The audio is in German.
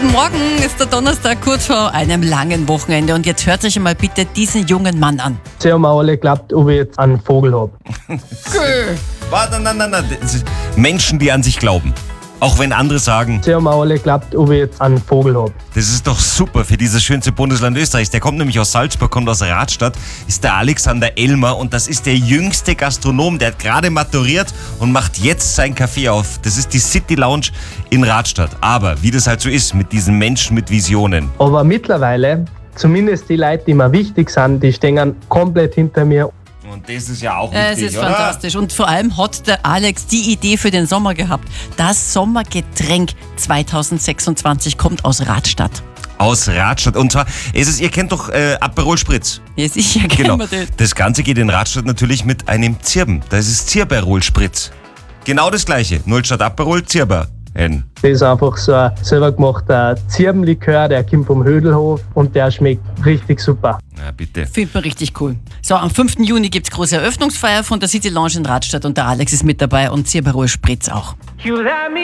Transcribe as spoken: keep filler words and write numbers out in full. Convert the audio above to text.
Guten Morgen, ist der Donnerstag kurz vor einem langen Wochenende und jetzt hört euch einmal bitte diesen jungen Mann an. Sie haben alle geglaubt, ob ich jetzt einen Vogel habe. Warte, nein, nein, nein. Das sind Menschen, die an sich glauben. Auch wenn andere sagen, Sie haben alle geglaubt, ob ich jetzt einen Vogel habe. das ist doch super für dieses schönste Bundesland Österreichs. Der kommt nämlich aus Salzburg, kommt aus Radstadt, ist der Alexander Elmer und das ist der jüngste Gastronom. Der hat gerade maturiert und macht jetzt sein Café auf. Das ist die City Lounge in Radstadt. Aber wie das halt so ist mit diesen Menschen mit Visionen. Aber mittlerweile, zumindest die Leute, die mir wichtig sind, die stehen komplett hinter mir. Und das ist ja auch Es wichtig, ist oder? fantastisch und vor allem hat der Alex die Idee für den Sommer gehabt. Das Sommergetränk zwanzig sechsundzwanzig kommt aus Radstadt. Aus Radstadt. Und zwar, ist es, ihr kennt doch äh, Aperol Spritz. Ja, sicher, Genau. kennen wir das. Das Ganze geht in Radstadt natürlich mit einem Zirben. Das ist Zirberol Spritz. Genau das gleiche. Null statt Aperol, Zirber. N. Das ist einfach so ein selber gemachter Zirbenlikör, der kommt vom Hödelhof und der schmeckt richtig super. Na bitte. Findet man richtig cool. So, am fünften Juni gibt es große Eröffnungsfeier von der City Lounge in Radstadt und der Alex ist mit dabei und Zirberol Spritz auch.